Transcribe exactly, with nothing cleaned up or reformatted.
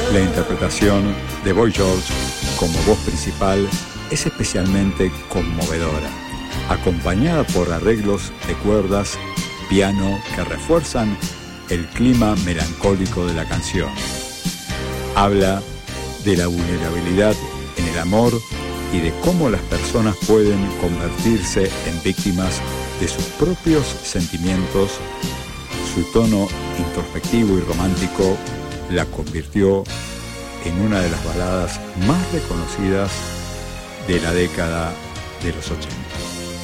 La interpretación de Boy George como voz principal es especialmente conmovedora, acompañada por arreglos de cuerdas, piano que refuerzan el clima melancólico de la canción. Habla de la vulnerabilidad en el amor y de cómo las personas pueden convertirse en víctimas de sus propios sentimientos. Su tono introspectivo y romántico la convirtió en una de las baladas más reconocidas de la década de los ochenta.